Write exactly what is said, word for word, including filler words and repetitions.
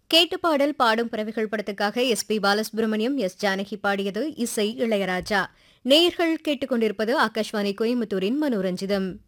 கேட்டு பாடல் பாடும் பறவைகள் படத்துக்காக S B Balasubramaniam S Janaki பாடியது இசை இளையராஜா. நேயர்கள் கேட்டுக்கொண்டிருப்பது ஆகாஷ்வாணி கோயம்புத்தூரின் மனோரஞ்சிதம்.